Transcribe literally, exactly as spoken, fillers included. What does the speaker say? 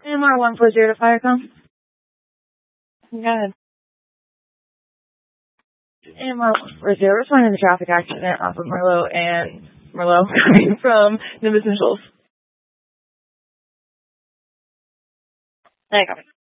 And more one four zero to Firecom. Go ahead. And more one four zero, responding to the traffic accident off of Merlot and Merlot coming from Nimbus and Shoals. There you go.